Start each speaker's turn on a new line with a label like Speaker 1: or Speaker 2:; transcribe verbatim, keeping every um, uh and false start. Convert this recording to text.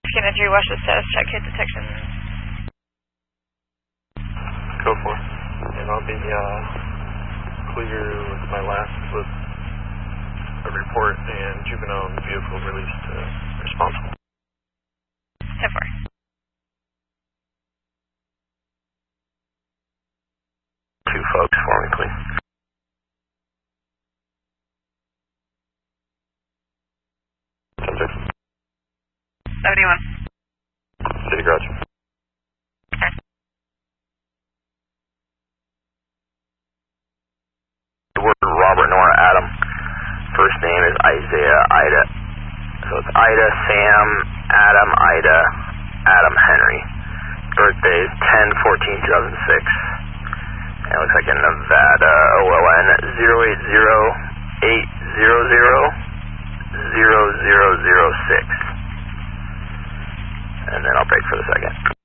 Speaker 1: Mexican entry, watch the status, check hit detection.
Speaker 2: Go for it. And I'll be uh, clear with my last with a report and juvenile vehicle released uh, responsible.
Speaker 1: ten four.
Speaker 2: Two folks for me, please. ten six.
Speaker 1: seventy-one.
Speaker 2: City garage.
Speaker 1: Okay.
Speaker 2: Word Robert Nora Adam. First name is Isaiah Ida. So it's Ida, Sam, Adam, Ida, Adam Henry. Birthday is ten fourteen two thousand six. And it looks like in Nevada, O L N zero eight zero eight zero zero zero zero zero six. And then I'll break for the second.